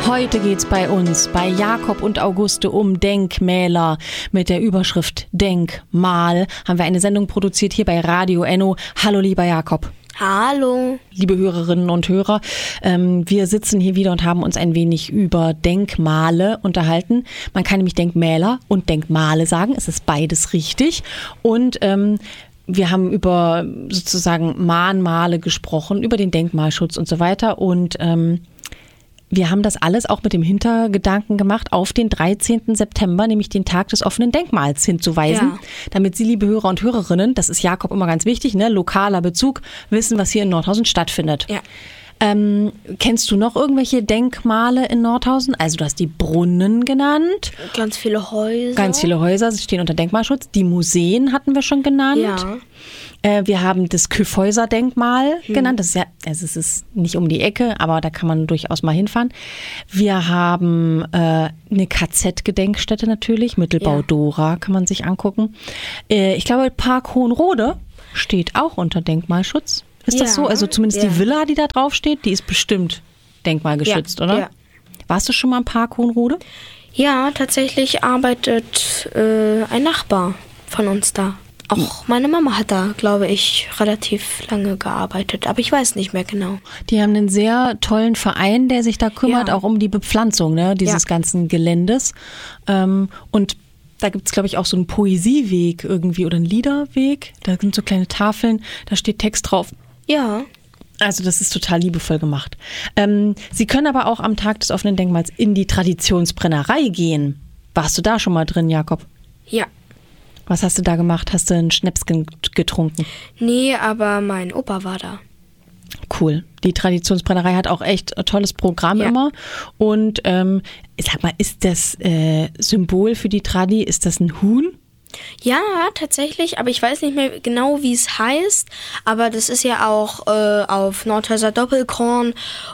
Heute geht's bei uns, bei Jakob und Auguste, um Denkmäler. Mit der Überschrift Denkmal haben wir eine Sendung produziert hier bei Radio Enno. Hallo lieber Jakob. Hallo. Liebe Hörerinnen und Hörer, wir sitzen hier wieder und haben uns ein wenig über Denkmale unterhalten. Man kann nämlich Denkmäler und Denkmale sagen, es ist beides richtig. Und wir haben über sozusagen Mahnmale gesprochen, über den Denkmalschutz und so weiter. Und wir haben das alles auch mit dem Hintergedanken gemacht, auf den 13. September, nämlich den Tag des offenen Denkmals hinzuweisen, damit Sie, liebe Hörer und Hörerinnen, das ist Jakob immer ganz wichtig, ne, lokaler Bezug, wissen, was hier in Nordhausen stattfindet. Ja. Kennst du noch irgendwelche Denkmale in Nordhausen? Also du hast die Brunnen genannt. Ganz viele Häuser. Ganz viele Häuser stehen unter Denkmalschutz. Die Museen hatten wir schon genannt. Ja. Wir haben das Kyffhäuser-Denkmal genannt. Das ist ja, also es ist nicht um die Ecke, aber da kann man durchaus mal hinfahren. Wir haben eine KZ-Gedenkstätte natürlich, Mittelbau Dora kann man sich angucken. Ich glaube, Park Hohenrode steht auch unter Denkmalschutz. Ist das so? Also zumindest die Villa, die da drauf steht, die ist bestimmt denkmalgeschützt, oder? Ja. Warst du schon mal im Park Hohenrode? Ja, tatsächlich arbeitet ein Nachbar von uns da. Auch meine Mama hat da, glaube ich, relativ lange gearbeitet, aber ich weiß nicht mehr genau. Die haben einen sehr tollen Verein, der sich da kümmert, auch um die Bepflanzung, ne, dieses ganzen Geländes. Und da gibt es, glaube ich, auch so einen Poesieweg irgendwie oder einen Liederweg. Da sind so kleine Tafeln, da steht Text drauf. Ja. Also das ist total liebevoll gemacht. Sie können aber auch am Tag des offenen Denkmals in die Traditionsbrennerei gehen. Warst du da schon mal drin, Jakob? Ja. Was hast du da gemacht? Hast du einen Schnäpschen getrunken? Nee, aber mein Opa war da. Cool. Die Traditionsbrennerei hat auch echt ein tolles Programm immer. Und sag mal, ist das Symbol für die Tradi, ist das ein Huhn? Ja, tatsächlich, aber ich weiß nicht mehr genau, wie es heißt. Aber das ist ja auch auf Nordhäuser Doppelkorn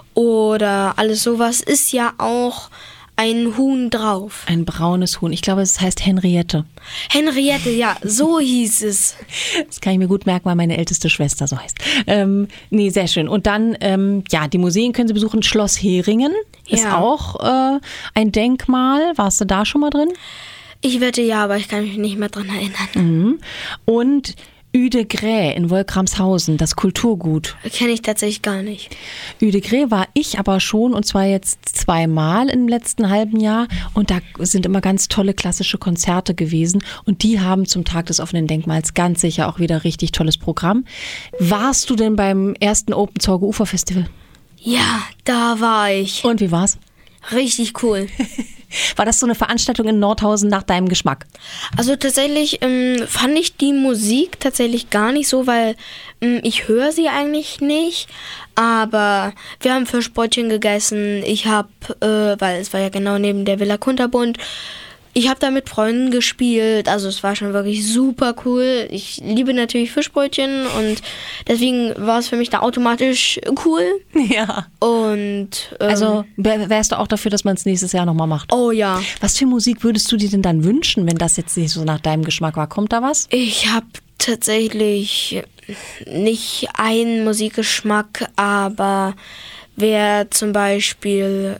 oder alles sowas ist ja auch ein Huhn drauf. Ein braunes Huhn. Ich glaube, es heißt Henriette. Henriette, ja, so hieß es. Das kann ich mir gut merken, weil meine älteste Schwester so heißt. Nee, sehr schön. Und dann, die Museen können Sie besuchen. Schloss Heringen ist auch ein Denkmal. Warst du da schon mal drin? Ich wette ja, aber ich kann mich nicht mehr dran erinnern. Mhm. Und Uedegräe in Wolkramshausen, das Kulturgut. Kenne ich tatsächlich gar nicht. Uedegräe war ich aber schon, und zwar jetzt 2-mal im letzten halben Jahr. Und da sind immer ganz tolle klassische Konzerte gewesen. Und die haben zum Tag des offenen Denkmals ganz sicher auch wieder richtig tolles Programm. Warst du denn beim ersten Open Zorge Ufer Festival? Ja, da war ich. Und wie war's? Richtig cool. War das so eine Veranstaltung in Nordhausen nach deinem Geschmack? Also tatsächlich fand ich die Musik tatsächlich gar nicht so, weil ich höre sie eigentlich nicht. Aber wir haben Fischbrötchen gegessen. Ich habe, weil es war ja genau neben der Villa Kunterbund, ich habe da mit Freunden gespielt, also es war schon wirklich super cool. Ich liebe natürlich Fischbrötchen und deswegen war es für mich da automatisch cool. Ja. Und also wärst du auch dafür, dass man es nächstes Jahr nochmal macht? Oh ja. Was für Musik würdest du dir denn dann wünschen, wenn das jetzt nicht so nach deinem Geschmack war? Kommt da was? Ich habe tatsächlich nicht einen Musikgeschmack, aber wer zum Beispiel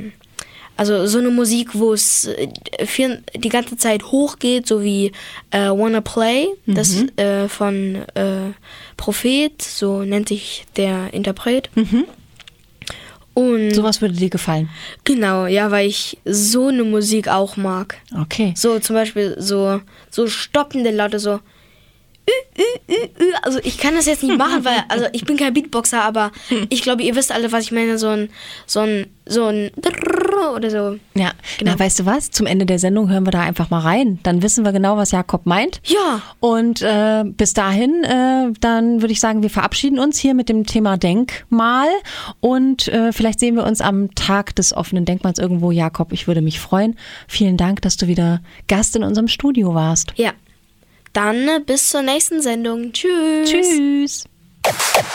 also so eine Musik, wo es die ganze Zeit hochgeht, so wie Wanna Play, das von Prophet, so nennt sich der Interpret. Und sowas würde dir gefallen? Genau, ja, weil ich so eine Musik auch mag. Okay. So zum Beispiel so stoppende Laute, so also ich kann das jetzt nicht machen, weil also ich bin kein Beatboxer, aber ich glaube, ihr wisst alle, was ich meine, so ein oder so. Ja, genau. Na, weißt du was? Zum Ende der Sendung hören wir da einfach mal rein. Dann wissen wir genau, was Jakob meint. Ja. Und bis dahin, dann würde ich sagen, wir verabschieden uns hier mit dem Thema Denkmal. Und vielleicht sehen wir uns am Tag des offenen Denkmals irgendwo. Jakob, ich würde mich freuen. Vielen Dank, dass du wieder Gast in unserem Studio warst. Ja. Dann bis zur nächsten Sendung. Tschüss. Tschüss.